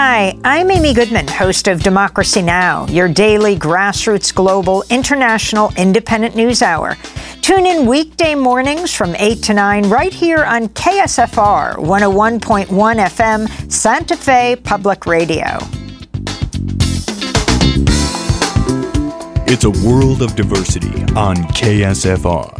Hi, I'm Amy Goodman, host of Democracy Now!, your daily grassroots, global, international, independent news hour. Tune in weekday mornings from 8 to 9 right here on KSFR 101.1 FM, Santa Fe Public Radio. It's a world of diversity on KSFR.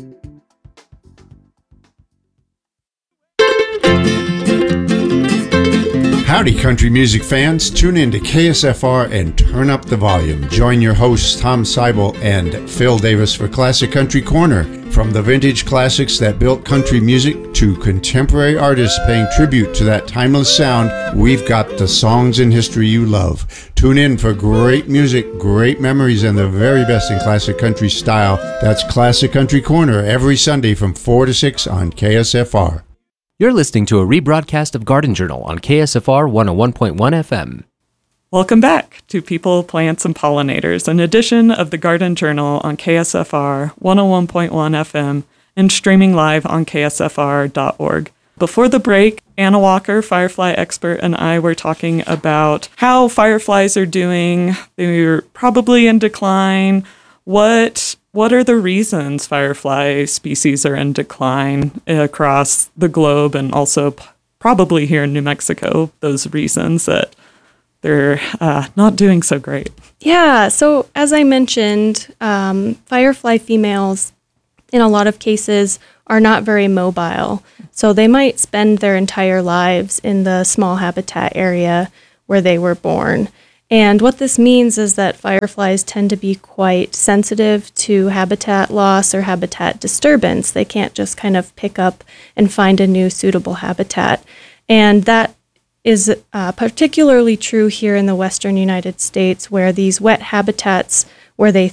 Howdy, country music fans. Tune in to KSFR and turn up the volume. Join your hosts, Tom Seibel and Phil Davis, for Classic Country Corner. From the vintage classics that built country music to contemporary artists paying tribute to that timeless sound, we've got the songs in history you love. Tune in for great music, great memories, and the very best in classic country style. That's Classic Country Corner every Sunday from 4 to 6 on KSFR. You're listening to a rebroadcast of Garden Journal on KSFR 101.1 FM. Welcome back to People, Plants, and Pollinators, an edition of the Garden Journal on KSFR 101.1 FM and streaming live on ksfr.org. Before the break, Anna Walker, firefly expert, and I were talking about how fireflies are doing. They're probably in decline. What are the reasons firefly species are in decline across the globe, and also probably here in New Mexico, those reasons that they're not doing so great? Yeah, so as I mentioned, firefly females in a lot of cases are not very mobile. So they might spend their entire lives in the small habitat area where they were born. And what this means is that fireflies tend to be quite sensitive to habitat loss or habitat disturbance. They can't just kind of pick up and find a new suitable habitat. And that is particularly true here in the western United States, where these wet habitats where they